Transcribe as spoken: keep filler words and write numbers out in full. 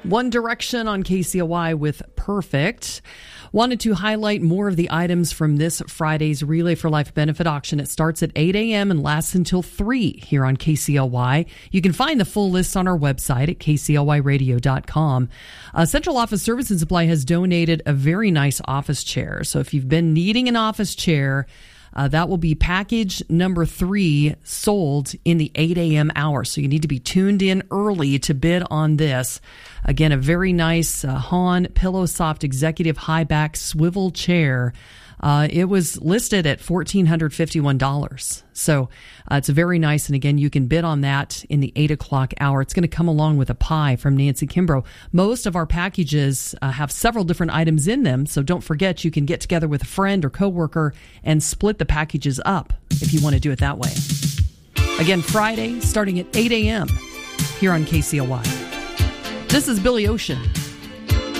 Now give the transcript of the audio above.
One Direction on K C O Y with Perfect. Wanted to highlight more of the items from this Friday's Relay for Life benefit auction. It starts at eight a.m. and lasts until three here on K C O Y. You can find the full list on our website at k c l y radio dot com. Uh, Central Office Service and Supply has donated a very nice office chair. So if you've been needing an office chair, Uh, that will be package number three, sold in the eight a.m. hour. So you need to be tuned in early to bid on this. Again, a very nice uh, Hahn Pillow Soft Executive High Back Swivel Chair. Uh, it was listed at one thousand four hundred fifty-one dollars. So uh, it's very nice. And again, you can bid on that in the eight o'clock hour. It's going to come along with a pie from Nancy Kimbrough. Most of our packages uh, have several different items in them. So don't forget, you can get together with a friend or coworker and split the packages up if you want to do it that way. Again, Friday, starting at eight a.m. here on K C O Y. This is Billy Ocean.